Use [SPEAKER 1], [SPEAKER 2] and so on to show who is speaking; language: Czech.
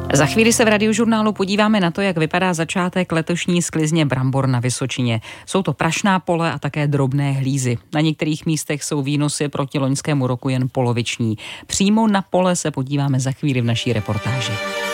[SPEAKER 1] Za chvíli se v Radiožurnálu podíváme na to, jak vypadá začátek letošní sklizně brambor na Vysočině. Jsou to prašná pole a také drobné hlízy. Na některých místech jsou výnosy proti loňskému roku jen poloviční. Přímo na pole se podíváme za chvíli v naší reportáži.